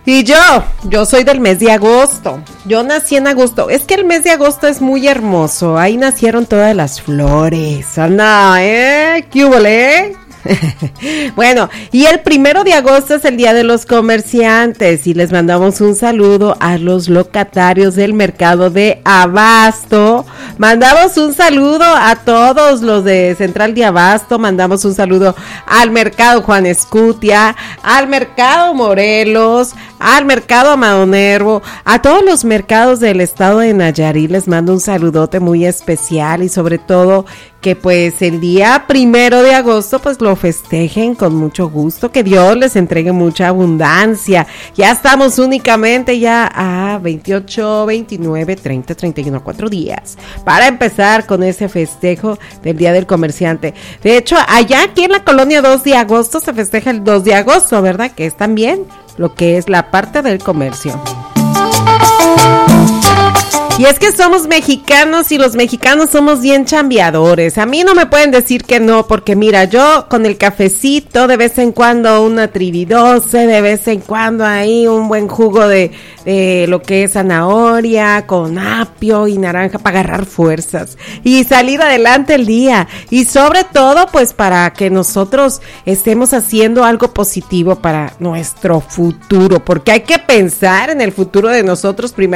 Y yo soy del mes de agosto. Yo nací en agosto. Es que el mes de agosto es muy hermoso. Ahí nacieron todas las flores. Anda, ¿qué hubo, Bueno, y el 1 de agosto es el Día de los Comerciantes y les mandamos un saludo a los locatarios del mercado de Abasto. Mandamos un saludo a todos los de Central de Abasto, mandamos un saludo al mercado Juan Escutia, al mercado Morelos, al mercado Amado Nervo, a todos los mercados del estado de Nayarit. Les mando un saludote muy especial y sobre todo que pues el día 1 de agosto pues lo festejen con mucho gusto, que Dios les entregue mucha abundancia. Ya estamos únicamente ya a 28, 29, 30, 31, 4 días para empezar con ese festejo del Día del Comerciante. De hecho, allá aquí en la colonia 2 de agosto se festeja el 2 de agosto, ¿verdad? Que es también lo que es la parte del comercio. Y es que somos mexicanos y los mexicanos somos bien chambeadores. A mí no me pueden decir que no, porque mira, yo con el cafecito, de vez en cuando una trividoce, de vez en cuando ahí un buen jugo de lo que es zanahoria con apio y naranja para agarrar fuerzas y salir adelante el día. Y sobre todo, pues para que nosotros estemos haciendo algo positivo para nuestro futuro, porque hay que pensar en el futuro de nosotros primero.